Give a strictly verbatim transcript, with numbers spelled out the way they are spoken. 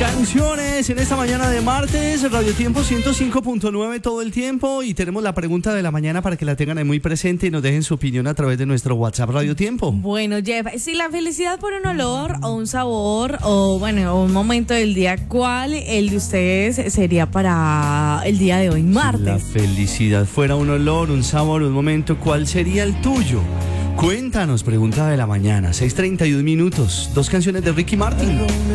Canciones en esta mañana de martes, Radio Tiempo ciento cinco punto nueve todo el tiempo, y tenemos la pregunta de la mañana para que la tengan ahí muy presente y nos dejen su opinión a través de nuestro WhatsApp Radio Tiempo. Bueno, Jeff, si la felicidad por un olor o un sabor o bueno, un momento del día, ¿cuál el de ustedes sería para el día de hoy, martes? Si la felicidad fuera un olor, un sabor, un momento, ¿cuál sería el tuyo? Cuéntanos, pregunta de la mañana, seis treinta y un minutos, dos canciones de Ricky Martin.